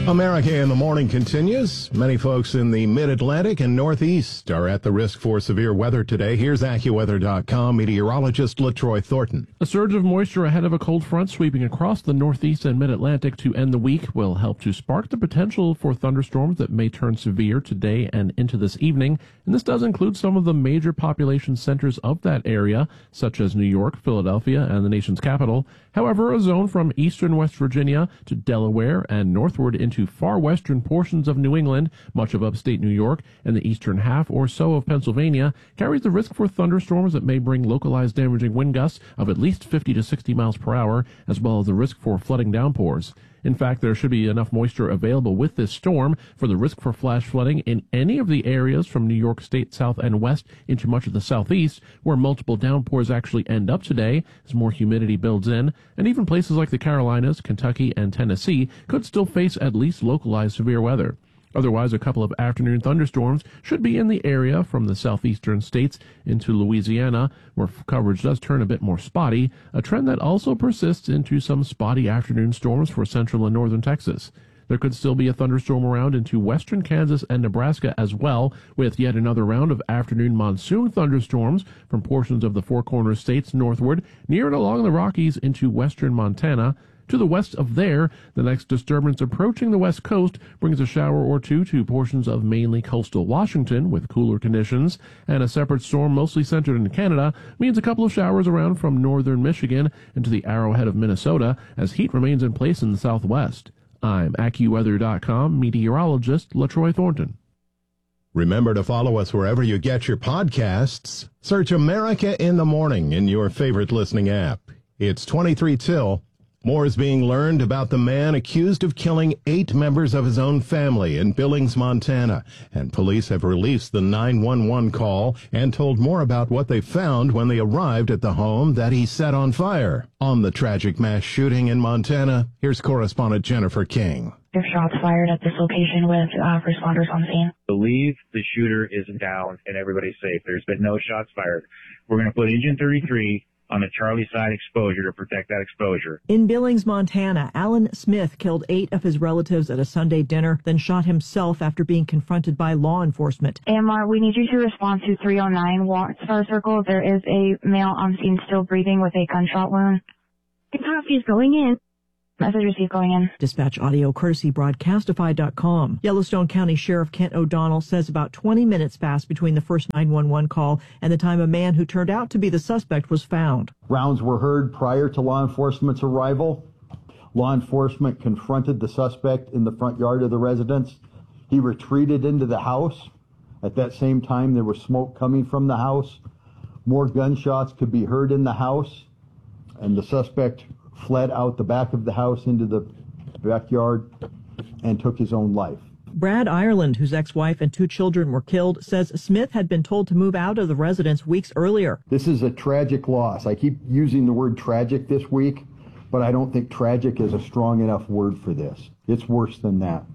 America in the Morning continues. Many folks in the Mid-Atlantic and Northeast are at the risk for severe weather today. Here's AccuWeather.com meteorologist LaTroy Thornton. A surge of moisture ahead of a cold front sweeping across the Northeast and Mid-Atlantic to end the week will help to spark the potential for thunderstorms that may turn severe today and into this evening. And this does include some of the major population centers of that area, such as New York, Philadelphia, and the nation's capital. However, a zone from eastern West Virginia to Delaware and northward into far western portions of New England, much of upstate New York, and the eastern half or so of Pennsylvania carries the risk for thunderstorms that may bring localized damaging wind gusts of at least 50 to 60 miles per hour, as well as the risk for flooding downpours. In fact, there should be enough moisture available with this storm for the risk for flash flooding in any of the areas from New York State south and west into much of the southeast, where multiple downpours actually end up today as more humidity builds in, and even places like the Carolinas, Kentucky, and Tennessee could still face at least localized severe weather. Otherwise, a couple of afternoon thunderstorms should be in the area from the southeastern states into Louisiana, where coverage does turn a bit more spotty, a trend that also persists into some spotty afternoon storms for central and northern Texas. There could still be a thunderstorm around into western Kansas and Nebraska as well, with yet another round of afternoon monsoon thunderstorms from portions of the Four Corners states northward, near and along the Rockies into western Montana. To the west of there, the next disturbance approaching the west coast brings a shower or two to portions of mainly coastal Washington with cooler conditions, and a separate storm mostly centered in Canada means a couple of showers around from northern Michigan into the Arrowhead of Minnesota as heat remains in place in the southwest. I'm AccuWeather.com meteorologist LaTroy Thornton. Remember to follow us wherever you get your podcasts. Search America in the Morning in your favorite listening app. It's 23 till. More is being learned about the man accused of killing 8 members of his own family in Billings, Montana, and police have released the 911 call and told more about what they found when they arrived at the home that he set on fire. On the tragic mass shooting in Montana, here's correspondent Jennifer King. There's shots fired at this location with responders on scene. Believe the shooter is down and everybody's safe. There's been no shots fired. We're going to put Engine 33 on the Charlie side exposure to protect that exposure. In Billings, Montana, Alan Smith killed 8 of his relatives at a Sunday dinner, then shot himself after being confronted by law enforcement. AMR, we need you to respond to 309 Wattstar Circle. There is a male on scene still breathing with a gunshot wound. Coffee is going in. Message received going in. Dispatch audio courtesy Broadcastify.com. Yellowstone County Sheriff Kent O'Donnell says about 20 minutes passed between the first 911 call and the time a man who turned out to be the suspect was found. Rounds were heard prior to law enforcement's arrival. Law enforcement confronted the suspect in the front yard of the residence. He retreated into the house. At that same time, there was smoke coming from the house. More gunshots could be heard in the house, and the suspect fled out the back of the house into the backyard and took his own life. Brad Ireland, whose ex-wife and 2 children were killed, says Smith had been told to move out of the residence weeks earlier. This is a tragic loss. I keep using the word tragic this week, but I don't think tragic is a strong enough word for this. It's worse than that.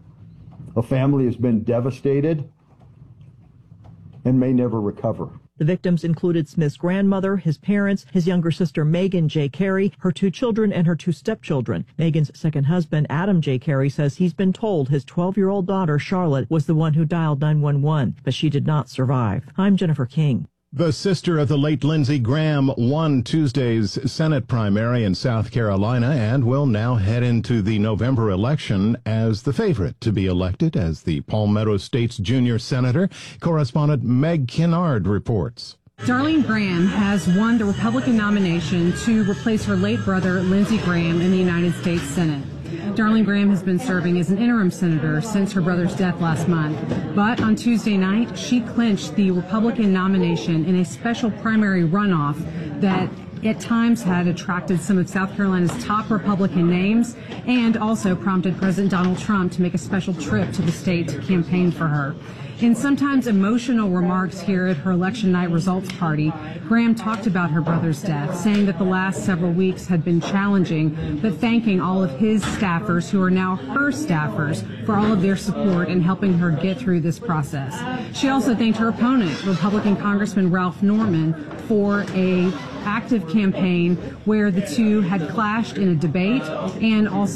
A family has been devastated and may never recover. The victims included Smith's grandmother, his parents, his younger sister Megan J. Carey, her 2 children, and her 2 stepchildren. Megan's second husband, Adam J. Carey, says he's been told his 12-year-old daughter, Charlotte, was the one who dialed 911, but she did not survive. I'm Jennifer King. The sister of the late Lindsey Graham won Tuesday's Senate primary in South Carolina and will now head into the November election as the favorite to be elected as the Palmetto State's junior senator. Correspondent Meg Kinnard reports. Darlene Graham has won the Republican nomination to replace her late brother, Lindsey Graham, in the United States Senate. Darlene Graham has been serving as an interim senator since her brother's death last month. But on Tuesday night, she clinched the Republican nomination in a special primary runoff that at times had attracted some of South Carolina's top Republican names and also prompted President Donald Trump to make a special trip to the state to campaign for her. In sometimes emotional remarks here at her election night results party, Graham talked about her brother's death, saying that the last several weeks had been challenging, but thanking all of his staffers, who are now her staffers, for all of their support in helping her get through this process. She also thanked her opponent, Republican Congressman Ralph Norman, for a active campaign where the two had clashed in a debate and also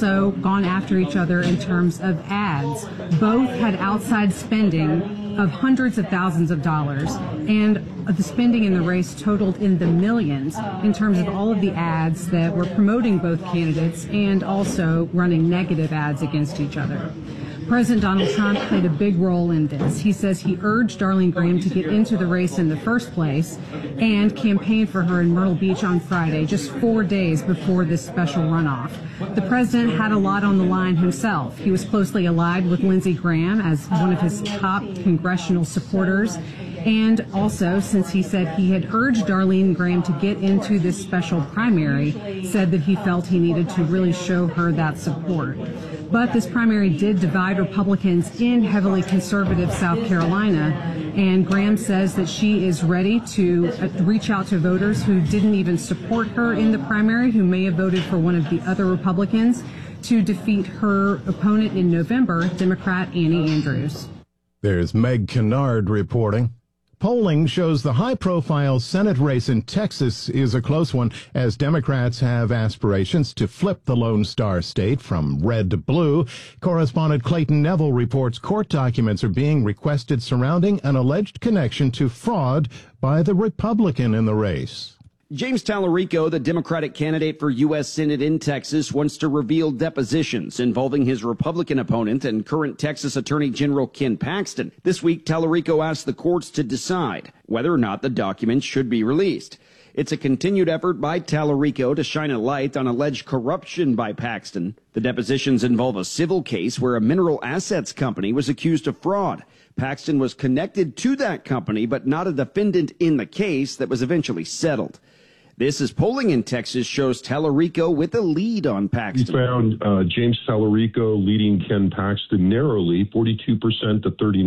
also gone after each other in terms of ads. Both had outside spending of hundreds of thousands of dollars, and the spending in the race totaled in the millions in terms of all of the ads that were promoting both candidates and also running negative ads against each other. President Donald Trump played a big role in this. He says he urged Darlene Graham to get into the race in the first place and campaigned for her in Myrtle Beach on Friday, just 4 days before this special runoff. The president had a lot on the line himself. He was closely allied with Lindsey Graham as one of his top congressional supporters. And also, since he said he had urged Darlene Graham to get into this special primary, said that he felt he needed to really show her that support. But this primary did divide Republicans in heavily conservative South Carolina, and Graham says that she is ready to reach out to voters who didn't even support her in the primary, who may have voted for one of the other Republicans, to defeat her opponent in November, Democrat Annie Andrews. There's Meg Kennard reporting. Polling shows the high-profile Senate race in Texas is a close one, as Democrats have aspirations to flip the Lone Star State from red to blue. Correspondent Clayton Neville reports court documents are being requested surrounding an alleged connection to fraud by the Republican in the race. James Tallarico, the Democratic candidate for U.S. Senate in Texas, wants to reveal depositions involving his Republican opponent and current Texas Attorney General Ken Paxton. This week, Tallarico asked the courts to decide whether or not the documents should be released. It's a continued effort by Tallarico to shine a light on alleged corruption by Paxton. The depositions involve a civil case where a mineral assets company was accused of fraud. Paxton was connected to that company, but not a defendant in the case that was eventually settled. This is polling in Texas shows Tallarico with a lead on Paxton. We found James Tallarico leading Ken Paxton narrowly, 42% to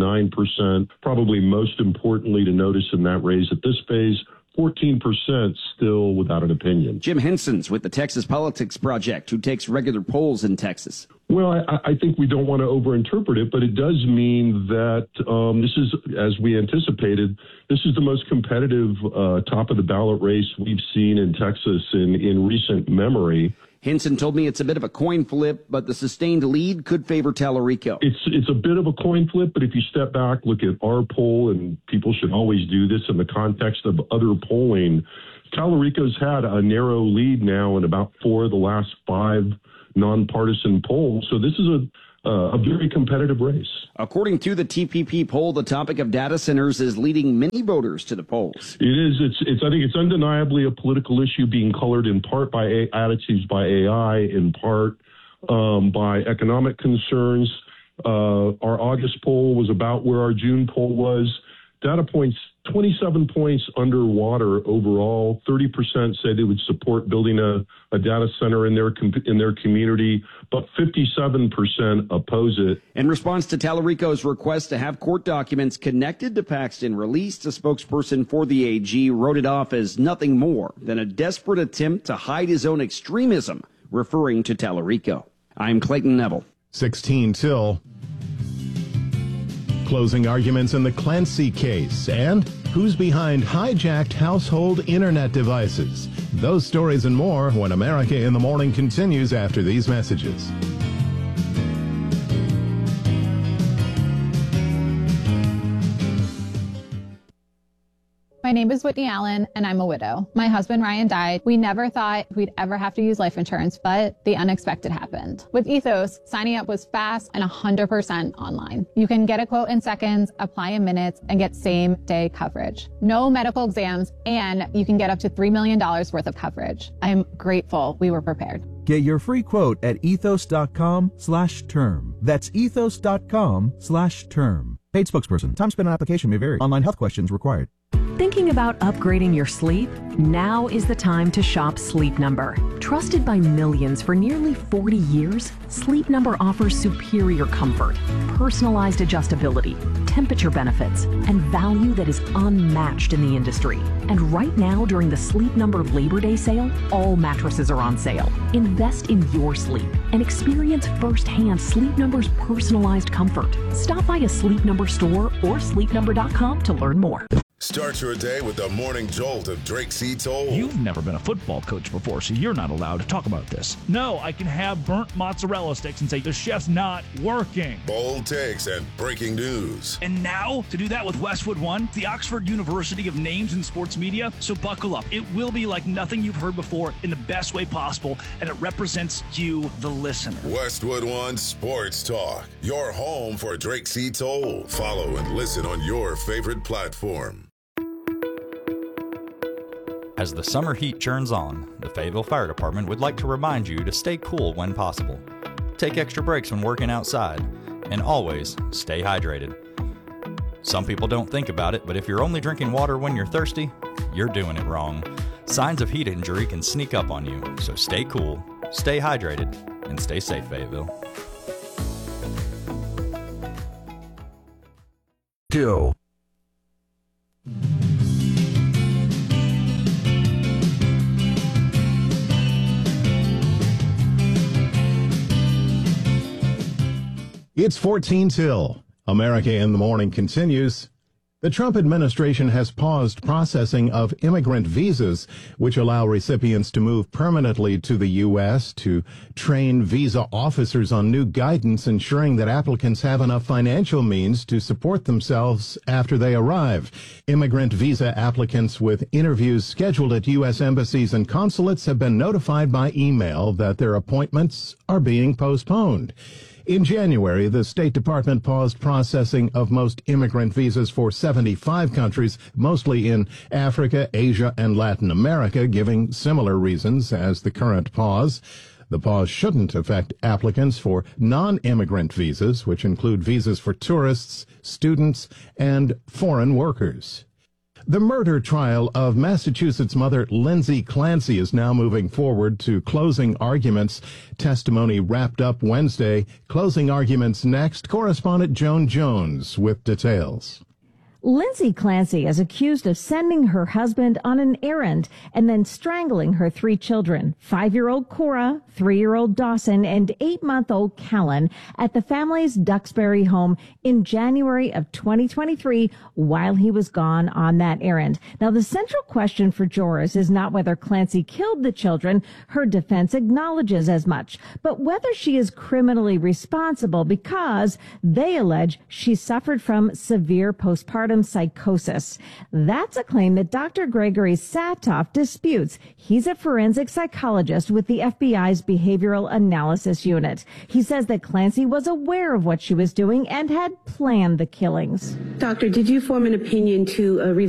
39%. Probably most importantly to notice in that race at this phase, 14% still without an opinion. Jim Henson's with the Texas Politics Project, who takes regular polls in Texas. Well, I think we don't want to overinterpret it, but it does mean that this is, as we anticipated, this is the most competitive top-of-the-ballot race we've seen in Texas in recent memory. Henson told me it's a bit of a coin flip, but the sustained lead could favor Tallarico. It's a bit of a coin flip, but if you step back, look at our poll, and people should always do this in the context of other polling, Tallarico's had a narrow lead now in about 4 of the last 5 nonpartisan polls. So this is a very competitive race. According to the TPP poll, the topic of data centers is leading many voters to the polls. It is. I think it's undeniably a political issue being colored in part by attitudes by AI, in part by economic concerns. Our August poll was about where our June poll was. Data points 27 points underwater overall. 30% said they would support building a data center in their community, but 57% oppose it. In response to Tallarico's request to have court documents connected to Paxton released, a spokesperson for the AG wrote it off as nothing more than a desperate attempt to hide his own extremism, referring to Tallarico. I'm Clayton Neville. 16 till. Closing arguments in the Clancy case, and who's behind hijacked household internet devices. Those stories and more when America in the Morning continues after these messages. My name is Whitney Allen, and I'm a widow. My husband, Ryan, died. We never thought we'd ever have to use life insurance, but the unexpected happened. With Ethos, signing up was fast and 100% online. You can get a quote in seconds, apply in minutes, and get same-day coverage. No medical exams, and you can get up to $3 million worth of coverage. I'm grateful we were prepared. Get your free quote at ethos.com/term. That's ethos.com/term. Paid spokesperson. Time spent on application may vary. Online health questions required. Thinking about upgrading your sleep? Now is the time to shop Sleep Number. Trusted by millions for nearly 40 years, Sleep Number offers superior comfort, personalized adjustability, temperature benefits, and value that is unmatched in the industry. And right now, during the Sleep Number Labor Day sale, all mattresses are on sale. Invest in your sleep and experience firsthand Sleep Number's personalized comfort. Stop by a Sleep Number store or sleepnumber.com to learn more. Start your day with the morning jolt of Drake C. Toll. You've never been a football coach before, so you're not allowed to talk about this. No, I can have burnt mozzarella sticks and say the chef's not working. Bold takes and breaking news. And now, to do that with Westwood One, the Oxford University of names in sports media. So buckle up. It will be like nothing you've heard before in the best way possible, and it represents you, the listener. Westwood One Sports Talk, your home for Drake C. Toll. Follow and listen on your favorite platform. As the summer heat churns on, the Fayetteville Fire Department would like to remind you to stay cool when possible. Take extra breaks when working outside, and always stay hydrated. Some people don't think about it, but if you're only drinking water when you're thirsty, you're doing it wrong. Signs of heat injury can sneak up on you, so stay cool, stay hydrated, and stay safe, Fayetteville. Do. It's 14 till. America in the Morning continues. The Trump administration has paused processing of immigrant visas, which allow recipients to move permanently to the U.S. to train visa officers on new guidance, ensuring that applicants have enough financial means to support themselves after they arrive. Immigrant visa applicants with interviews scheduled at U.S. embassies and consulates have been notified by email that their appointments are being postponed. In January, the State Department paused processing of most immigrant visas for 75 countries, mostly in Africa, Asia, and Latin America, giving similar reasons as the current pause. The pause shouldn't affect applicants for non-immigrant visas, which include visas for tourists, students, and foreign workers. The murder trial of Massachusetts mother Lindsay Clancy is now moving forward to closing arguments. Testimony wrapped up Wednesday. Closing arguments next. Correspondent Joan Jones with details. Lindsay Clancy is accused of sending her husband on an errand and then strangling her 3 children, 5-year-old Cora, 3-year-old Dawson, and 8-month-old Callan at the family's Duxbury home in January of 2023 while he was gone on that errand. Now, the central question for jurors is not whether Clancy killed the children. Her defense acknowledges as much, but whether she is criminally responsible because they allege she suffered from severe postpartum psychosis. That's a claim that Dr. Gregory Satoff disputes. He's a forensic psychologist with the FBI's Behavioral Analysis Unit. He says that Clancy was aware of what she was doing and had planned the killings. Doctor, did you form an opinion to